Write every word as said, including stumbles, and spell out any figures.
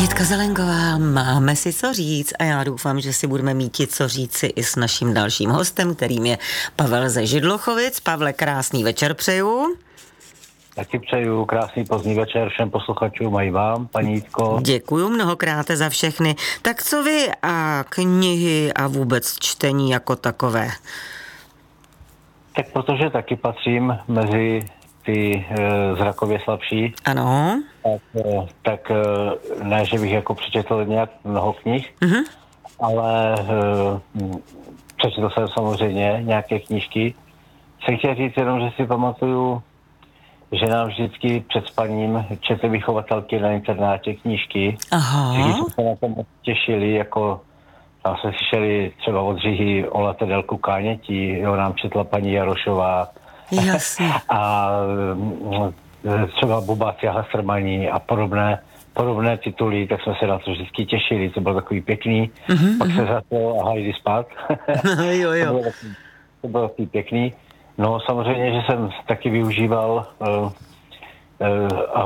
Jitka Zelenková, máme si co říct a já doufám, že si budeme mít co říci i s naším dalším hostem, kterým je Pavel ze Židlochovic. Pavle, krásný večer přeju. Taky přeju krásný pozdní večer všem posluchačům a i vám, paní Jitko. Děkuju mnohokrát za všechny. Tak co vy a knihy a vůbec čtení jako takové? Tak protože taky patřím mezi ty e, zrakově slabší. Ano. Tak, e, tak e, ne, že bych jako přečetl nějak mnoho knih, uh-huh. ale e, přečetl jsem samozřejmě nějaké knížky. Jsem chtěl říct jenom, že si pamatuju, že nám vždycky před spaním četly vychovatelky na internátě knížky. Aha. Všichni jsme se na tom těšili, jako tam jsme slyšeli třeba od Říhy o Latadelku Kánětí, jo, nám četla paní Jarošová. Jasně. A třeba Bubáci a Hastrmaní a podobné, podobné tituly, tak jsme se na to vždycky těšili, to bylo takový pěkný. Mm-hmm. Pak se zaslo a hajdi spát. jo, jo. To bylo takový, to bylo takový pěkný. No samozřejmě, že jsem taky využíval uh, uh, a